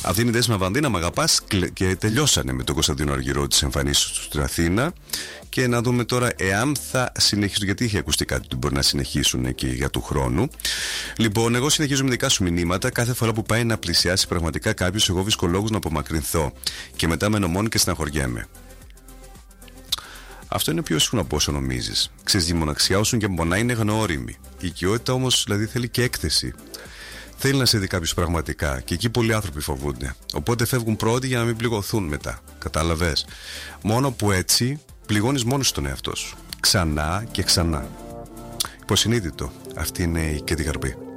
Αυτή είναι η Δέσποινα Βανδύ, να μ' αγαπάς, και τελειώσανε με τον Κωνσταντίνο Αργυρό τις εμφανίσεις του στην Αθήνα. Και να δούμε τώρα εάν θα συνεχίσουν, γιατί είχε ακουστεί κάτι ότι μπορεί να συνεχίσουν εκεί για του χρόνου. Λοιπόν, εγώ συνεχίζω με δικά σου μηνύματα. Κάθε φορά που πάει να πλησιάσει πραγματικά κάποιος, εγώ βρίσκω λόγους να απομακρυνθώ. Και μετά μένω μόνο και στεναχωριέμαι. Αυτό είναι πιο ήσυχο από όσο νομίζεις. Ξέρεις, η μοναξιά όσον και μονά είναι γνώριμη. Η οικειότητα όμως δηλαδή θέλει και έκθεση. Θέλει να σε δει κάποιος πραγματικά, και εκεί πολλοί άνθρωποι φοβούνται. Οπότε φεύγουν πρώτοι για να μην πληγωθούν μετά. Κατάλαβες. Μόνο που έτσι πληγώνεις μόνος τον εαυτό σου. Ξανά και ξανά. Υποσυνείδητο. Αυτή είναι η Κέντι Γαρμπή.